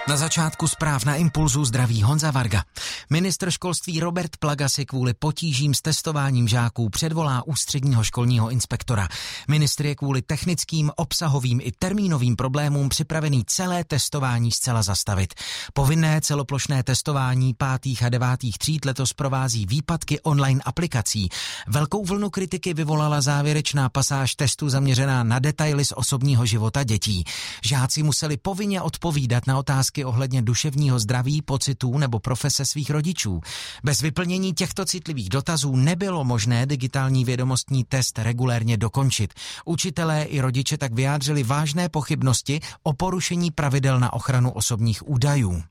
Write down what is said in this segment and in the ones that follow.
Na začátku zpráv na Impulzu zdraví Honza Varga. Ministr školství Robert Plaga si kvůli potížím s testováním žáků předvolá ústředního školního inspektora. Ministr je kvůli technickým, obsahovým i termínovým problémům připravený celé testování zcela zastavit. Povinné celoplošné testování 5. a 9. tříd letos provází výpadky online aplikací. Velkou vlnu kritiky vyvolala závěrečná pasáž testu zaměřená na detaily z osobního života dětí. Žáci museli povinně odpovídat na otázky ohledně duševního zdraví, pocitů nebo profese svých rodičů. Bez vyplnění těchto citlivých dotazů nebylo možné digitální vědomostní test regulérně dokončit. Učitelé i rodiče tak vyjádřili vážné pochybnosti o porušení pravidel na ochranu osobních údajů.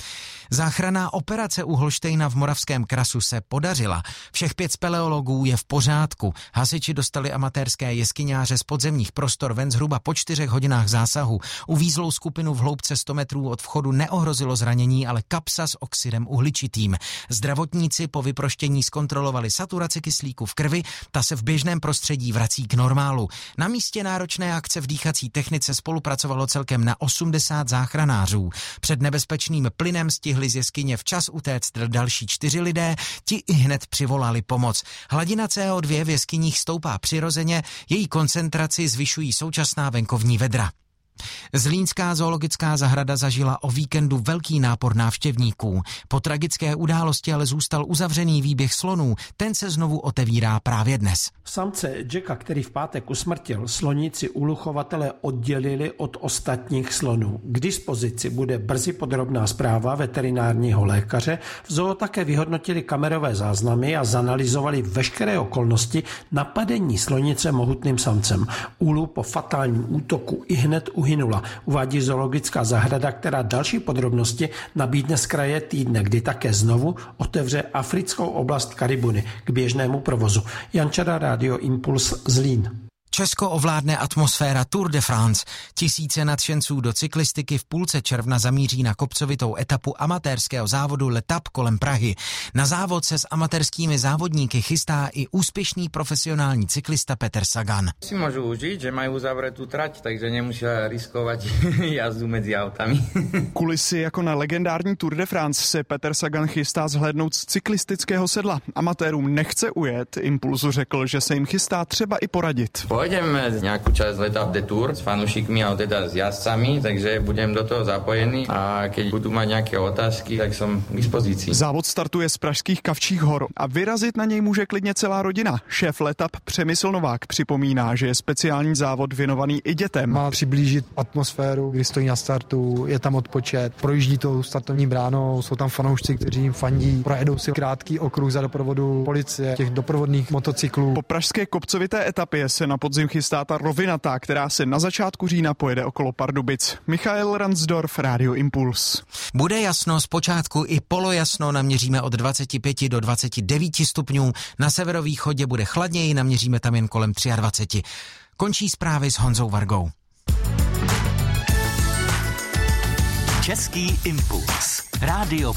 Záchranná operace u Holštejna v Moravském Krasu se podařila. Všech 5 speleologů je v pořádku. Hasiči dostali amatérské jeskyňáře z podzemních prostor ven zhruba po 4 hodinách zásahu. Uvízlou skupinu v hloubce 100 metrů od vchodu neohrozilo zranění, ale kapsa s oxidem uhličitým. Zdravotníci po vyproštění zkontrolovali saturaci kyslíku v krvi, ta se v běžném prostředí vrací k normálu. Na místě náročné akce v dýchací technice spolupracovalo celkem na 80 záchranářů. Před nebezpečným plynem stihli z jeskyně včas utéct další 4 lidé, ti ihned přivolali pomoc. Hladina CO2 v jeskyních stoupá přirozeně, její koncentraci zvyšují současná venkovní vedra. Zlínská zoologická zahrada zažila o víkendu velký nápor návštěvníků. Po tragické události ale zůstal uzavřený výběh slonů, ten se znovu otevírá právě dnes. Samce Jacka, který v pátek usmrtil, sloníci uluchovatelé oddělili od ostatních slonů. K dispozici bude brzy podrobná zpráva veterinárního lékaře. V zoo také vyhodnotili kamerové záznamy a zanalyzovali veškeré okolnosti napadení slonice mohutným samcem. Ulu po fatálním útoku ihned uhynula, uvádí zoologická zahrada, která další podrobnosti nabídne z kraje týdne, kdy také znovu otevře africkou oblast Karibuny k běžnému provozu. Jan Čada, Rádio Impuls, Zlín. Česko ovládne atmosféra Tour de France. Tisíce nadšenců do cyklistiky v půlce června zamíří na kopcovitou etapu amatérského závodu L'Etape kolem Prahy. Na závod se s amatérskými závodníky chystá i úspěšný profesionální cyklista Peter Sagan. Si můžu užít, že mají uzavřetou trať, takže nemusí riskovat jazdu mezi autami. Kulisy jako na legendární Tour de France se Peter Sagan chystá zhlédnout z cyklistického sedla. Amatérům nechce ujet, Impulzu řekl, že se jim chystá třeba i poradit. Pôjdeme nejakú časť L'Etape de Tour s fanúšikmi a teda s jazdcami, takže budem do toho zapojený a keď budú mať nejaké otázky, tak som k dispozícii. Závod startuje z pražských Kavčích hor a vyrazit na něj může klidně celá rodina. Šéf L'Etape Přemysl Novák připomíná, že je speciální závod věnovaný i dětem. Má přiblížit atmosféru, kdy stojí na startu, je tam odpočet, projíždí tou startovní bránou, jsou tam fanoušci, kteří jim fandí, projedou si krátký okruh za doprovodu policie, těch doprovodných motocyklů. Po pražské kopcovité etapě se na podzim chystá ta rovinatá, která se na začátku října pojede okolo Pardubic. Michael Ransdorf, Rádio Impuls. Bude jasno, zpočátku i polojasno, naměříme od 25 do 29 stupňů. Na severovýchodě bude chladněji, naměříme tam jen kolem 23. Končí zprávy s Honzou Vargou. Český impuls. Rádio